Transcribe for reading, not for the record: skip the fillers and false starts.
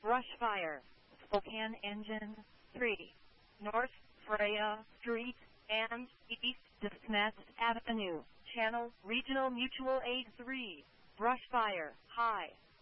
Brush Fire, Spokane Engine 3, North Freya Street, and East DeSmet Avenue, Channel Regional Mutual Aid 3, Brush Fire, High.